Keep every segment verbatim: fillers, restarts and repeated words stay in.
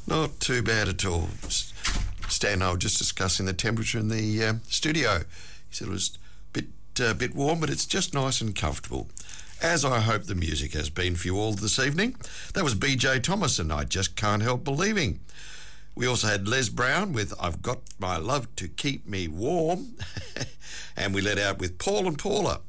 Not too bad at all. Stan and I were just discussing the temperature in the uh, studio. He said it was a bit, uh, bit warm, but it's just nice and comfortable. As I hope the music has been for you all this evening. That was B J Thomas and I Just Can't Help Believing. We also had Les Brown with I've Got My Love to Keep Me Warm. And we let out with Paul and Paula.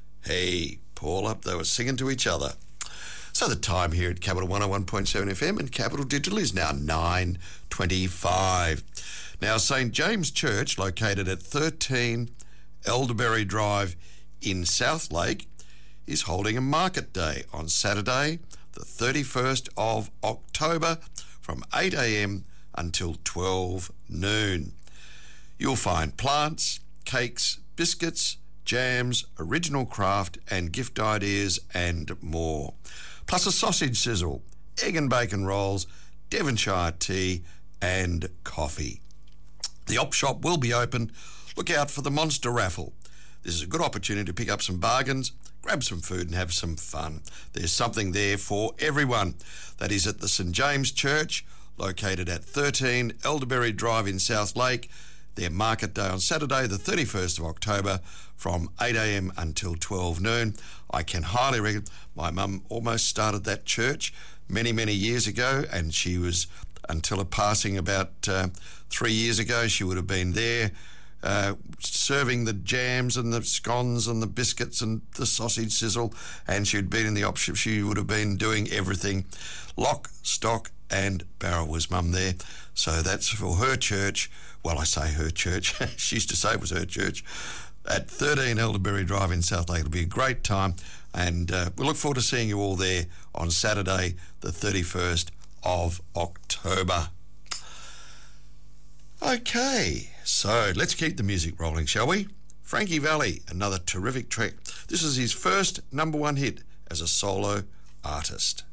Hey, Paula, they were singing to each other. So the time here at Capital one oh one point seven F M and Capital Digital is now nine twenty-five. Now, Saint James Church, located at thirteen Elderberry Drive in Southlake, is holding a market day on Saturday, the thirty-first of October, from eight a.m. until twelve noon. You'll find plants, cakes, biscuits, jams, original craft and gift ideas and more. Plus a sausage sizzle, egg and bacon rolls, Devonshire tea and coffee. The op shop will be open. Look out for the monster raffle. This is a good opportunity to pick up some bargains, grab some food and have some fun. There's something there for everyone. That is at the Saint James Church, located at thirteen Elderberry Drive in Southlake. Their market day on Saturday, the thirty-first of October, from eight a.m. until twelve noon. I can highly recommend. My mum almost started that church many, many years ago, and she was, until her passing about uh, three years ago, she would have been there uh, serving the jams and the scones and the biscuits and the sausage sizzle, and she'd been in the op shop. She would have been doing everything. Lock, stock and barrel was mum there. So that's for her church. Well, I say her church. She used to say it was her church. At thirteen Elderberry Drive in Southlake. It'll be a great time, and uh, we look forward to seeing you all there on Saturday, the thirty-first of October. Okay, so let's keep the music rolling, shall we? Frankie Valli, another terrific track. This is his first number one hit as a solo artist.